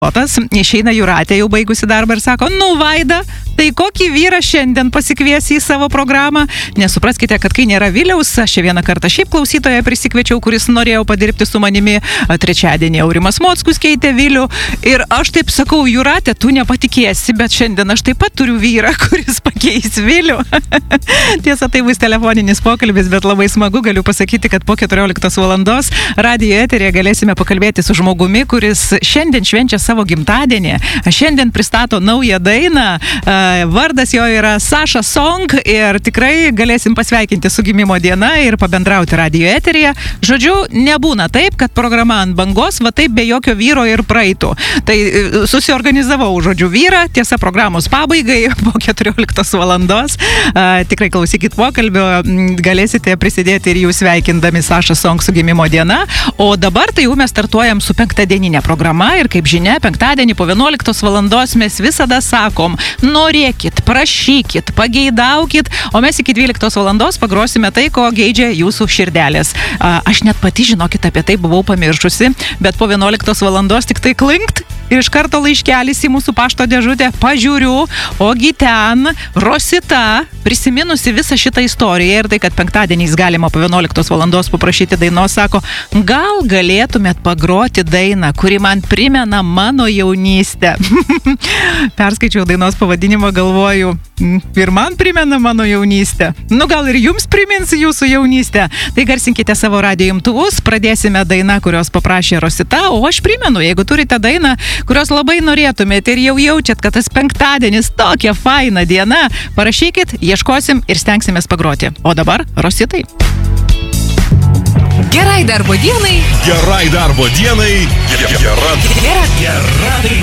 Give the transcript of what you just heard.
Išeina Jūratė jau baigusi darbą ir sako, Vaida, tai kokį vyrą šiandien pasikviesi į savo programą? Nesupraskite, kad kai nėra Viliaus, aš vieną kartą šiaip klausytoją prisikviečiau, kuris norėjo padirbti su manimi. Trečiadienį Aurimas Mockus keitė Vilių. Ir aš taip sakau, Jūratė, tu nepatikėsi, bet šiandien aš taip pat turiu vyrą, kuris pakeis Vilių. Tiesa, tai bus telefoninis pokalbis, bet labai smagu, galiu pasakyti, kad po 14 valandos radijo eteryje galėsime pakalbėti su žmogumi, kuris šiandien švenčia savo gimtadienį. Šiandien pristato naują dainą. Vardas jo yra Saša Song ir tikrai galėsim pasveikinti su gimimo diena ir pabendrauti radijo eteryje. Žodžiu, nebūna taip, kad programa ant bangos, va taip be jokio vyro ir praeitų. Tai susiorganizavau, žodžiu, vyrą, tiesa, programos pabaigai po 14 valandos. Tikrai klausykit pokalbio, galėsite prisidėti ir jūs sveikindami Saša Song su gimimo diena. O dabar tai jau mes startuojam su penktadieninė programa ir kaip žinia, penktadienį po 11 valandos mes visada sakom, norėkit, prašykit, pageidaukit, o mes iki 12 valandos pagrosime tai, ko geidžia jūsų širdelės. Aš net pati, žinokit, apie tai buvau pamiršusi, bet po 11 valandos tik tai klinkt ir iš karto laiškelis į mūsų pašto dėžutę, pažiūriu, ogi ten Rosita, prisiminusi visą šitą istoriją ir tai, kad penktadieniais galima po 11 valandos paprašyti dainos, sako, gal galėtumėt pagroti dainą, kuri man primena mano jaunystę. Perskaičiau dainos pavadinimą, galvoju, ir man primena mano jaunystę. Gal ir jums primins jūsų jaunystę. Tai garsinkite savo radijo imtuvus, pradėsime dainą, kurios paprašė Rosita, o aš primenu, jeigu turite dainą, kurios labai norėtumėte ir jau jaučiat, kad tas penktadienis tokia faina diena, parašykit, ieškosim ir stengsimės pagroti. O dabar Rositai. Gerai darbo dienai. Gerai darbo dienai. Gera daina.